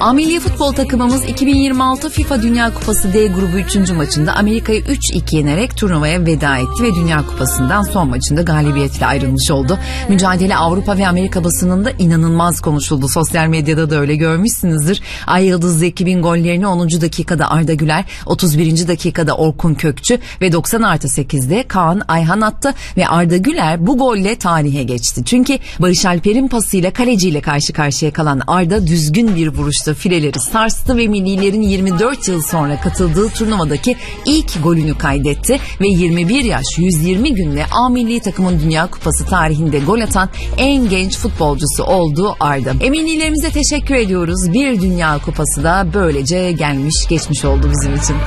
Milli futbol takımımız 2026 FIFA Dünya Kupası D grubu 3. maçında Amerika'yı 3-2 yenerek turnuvaya veda etti ve Dünya Kupası'ndan son maçında galibiyetle ayrılmış oldu. Mücadele Avrupa ve Amerika basınında inanılmaz konuşuldu. Sosyal medyada da öyle görmüşsünüzdür. Ay Yıldızlı ekibin gollerini 10. dakikada Arda Güler, 31. dakikada Orkun Kökçü ve 90+8'de Kaan Ayhan attı ve Arda Güler bu golle tarihe geçti. Çünkü Barış Alper'in pasıyla kaleciyle karşı karşıya kalan Arda düzgün bir vuruşta fileleri sarstı ve millilerin 24 yıl sonra katıldığı turnuvadaki ilk golünü kaydetti ve 21 yaş 120 günle A milli takımın Dünya Kupası tarihinde gol atan en genç futbolcusu oldu Arda. Millilerimize teşekkür ediyoruz. Bir Dünya Kupası da böylece gelmiş geçmiş oldu bizim için.